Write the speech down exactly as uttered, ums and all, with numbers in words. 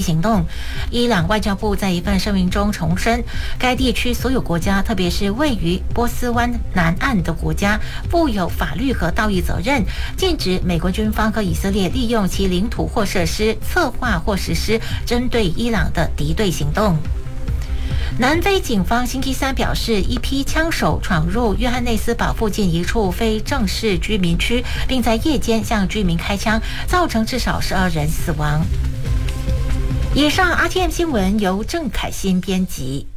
行动。伊朗外交部在一份声明中重申，该地区所有国家，特别是位于波斯湾南岸的国家，负有法律和道义责任，禁止美国军方和以色列利用其领土或设施策划或实施针对伊朗的敌对行动。南非警方星期三表示，一批枪手闯入约翰内斯堡附近一处非正式居民区，并在夜间向居民开枪，造成至少十二人死亡。以上 R T M 新闻由郑凯欣编辑。